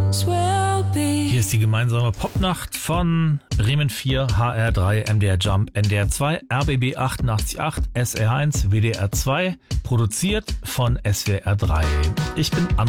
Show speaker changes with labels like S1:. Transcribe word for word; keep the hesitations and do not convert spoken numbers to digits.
S1: Hier ist die gemeinsame Popnacht von Bremen vier, H R drei, M D R Jump, N D R zwei, R B B achtundachtzig Komma acht, S R eins, W D R zwei, produziert von S W R drei. Ich bin Anruf